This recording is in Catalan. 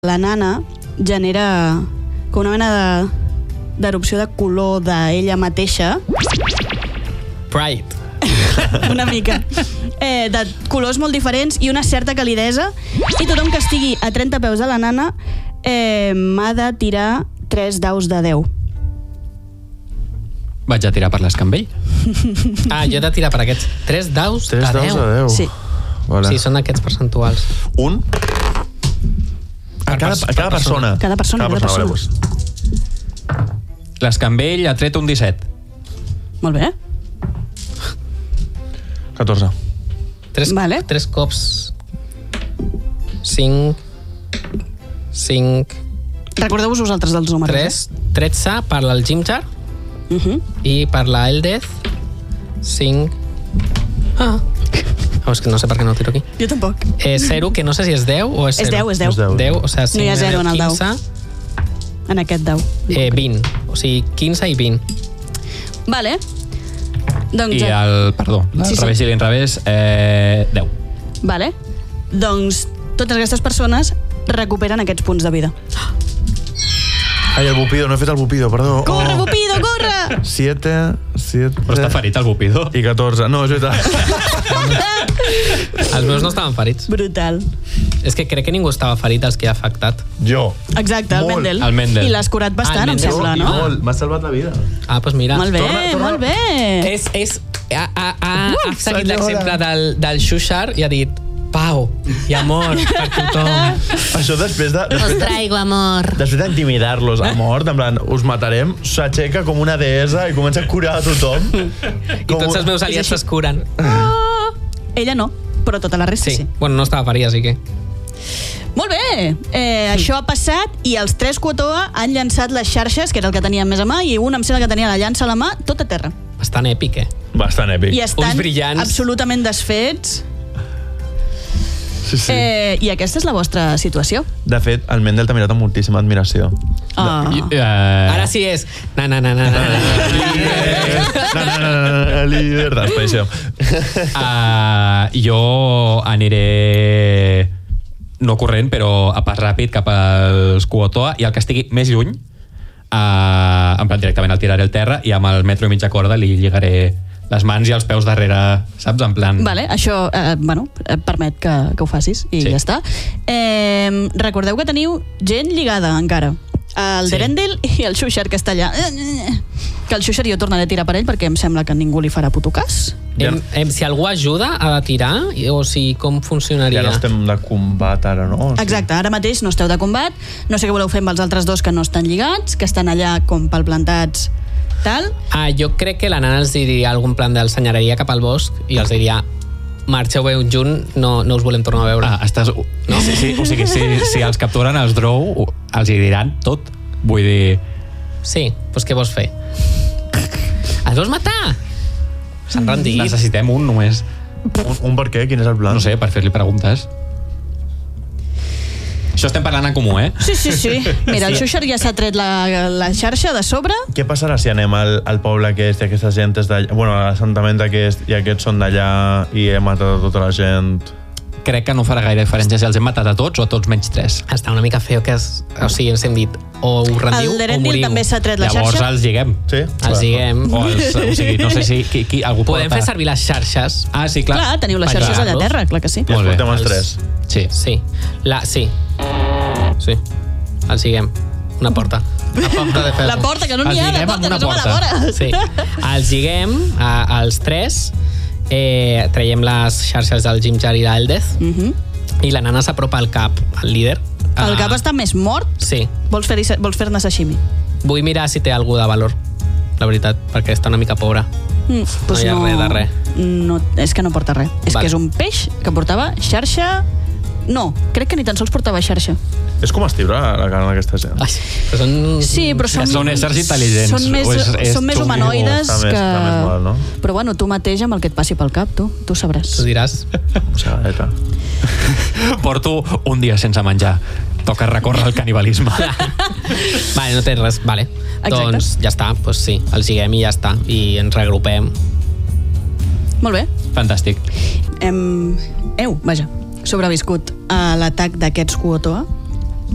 La nana genera com una mena d'erupció de color d'ella mateixa. Pride. Una mica. De colors molt diferents i una certa calidesa. I tothom que estigui a 30 peus de la nana m'ha de tirar 3 daus de 10. Vaig a tirar per l'escambell. Jo he de tirar per aquests 3 daus de 10. 3 daus de 10. Sí. Vale. Sí, són aquests percentuals. Un? A cada persona. Cada persona. Vale, pues. L'escambell ha tret un 17. Molt bé. 14. 3 cops. 5. Recordeu-vos vosaltres dels números. 13 per al Ginger. I per la Eldeth 5. És que no sé per què no ho tiro aquí. Jo tampoc. 0, que no sé si és 10 o és 0. És 10. 10, o sigui, 5, no hi ha 0 en el 15, dau. En aquest dau. 20. O sigui, 15 i 20. Vale. Doncs, I el... Perdó, revés i l'inrevés, 10. Vale. Doncs totes aquestes persones recuperen aquests punts de vida. Ai, el Bupido, no he fet el Bupido, perdó. Corre, Bupido, corre! 7... Però està ferit el Bupido. I 14. No, és veritat. Els meus no estaven ferits. Brutal. És que crec que ningú estava ferit els que ha afectat. Jo. Exacte, el Mendel. El Mendel. I l'has curat bastant, em sembla, no? Molt, m'ha salvat la vida. Doncs mira. Molt bé, molt bé. Ha seguit l'exemple del Xuxar i ha dit pau i amor per tothom. Això després de... Os traigo amor. Després d'intimidar-los a mort, en plan, us matarem, s'aixeca com una deessa i comença a curar a tothom. I tots els meus aliats es curen. Ella no, però tota la resta sí. Bueno, no estava ferida, així que... Molt bé! Això ha passat i els 3 Kuo-toa han llançat les xarxes, que era el que tenien més a mà, i un em sembla que tenia la llança a la mà, tot a terra. Bastant èpic, Bastant èpic. I estan absolutament desfets. Sí. I aquesta és la vostra situació. De fet, el Mendel t'ha mirat amb moltíssima admiració. Ara sí és... Líder d'expedició. Jo aniré no corrent, però a pas ràpid cap als Kuo-toa, i el que estigui més lluny, en plan directament el tiraré al terra i amb el metro i mitja corda li lligaré les mans i els peus darrere, saps? En plan... Vale, això, et permet que ho facis i ja està. Recordeu que teniu gent lligada encara. El Derendil i el Xuxar, que està allà. Que el Xuxar jo tornaré a tirar per ell perquè em sembla que ningú li farà puto cas. Si algú ajuda, ha de tirar? O sigui, com funcionaria? Ja no estem de combat ara, no? Exacte, ara mateix no esteu de combat. No sé què voleu fer amb els altres 2 que no estan lligats, que estan allà com palplantats tal. Jo crec que la nana els diria algun plan d'ensenyaria cap al bosc i els diria marxeu bé junt, no us volem tornar a veure. No? Sí, o sigui, si els capturen els Drow, els hi diran tot. Vull dir... Sí, doncs què vols fer? Els vols matar? S'han rendit. Necessitem un només. Un per què? Quin és el plan? No sé, per fer-li preguntes. Això estem parlant en comú, Sí. Mira, el Xuxar ja s'ha tret la xarxa de sobre. Què passarà si anem al poble aquest i aquesta gent és d'allà? Bueno, a l'assentament aquest i aquests són d'allà i hem matat a tota la gent? Crec que no farà gaire diferència si els hem matat a tots o a tots menys 3. Està una mica feo que o sigui, ens hem dit o us rendiu o Derendil moriu. també s'ha tret la Llavors xarxa. els lliguem. Sí? Els lliguem. O sigui, no sé si algú podem fer servir les xarxes. Sí, clar. Clar, teniu les xarxes allà a terra, clar que sí. I els portem els 3. Sí. Sí. Els lliguem. Una porta. La porta, que no n'hi ha, la porta, que no me la vora. Sí. Els lliguem als 3, traiem les xarxes del Ginger i l'Eldeth, i la nana s'apropa al cap, al líder. El cap està més mort? Sí. Vols fer-ne sashimi? Vull mirar si té algú de valor, la veritat, perquè està una mica pobra. No hi ha res de res. No, és que no porta res. És que és un peix que portava xarxa... No, crec que ni tan sols portava xarxa. És comestible la carn d'aquesta gent. Sí, però són éssers intel·ligents. Són més humanoides que... Està més mal, no? Però bueno, tu mateix amb el que et passi pel cap, tu sabràs. Tu diràs. Mossegadeta. Porto un dia sense menjar. Toca recórrer al canibalisme. Vale, no tens res. Vale. Doncs ja està, doncs sí, els lliguem i ja està. I ens reagrupem. Molt bé. Fantàstic. Vaja, sobreviscut a l'atac d'aquests Kuo-toa.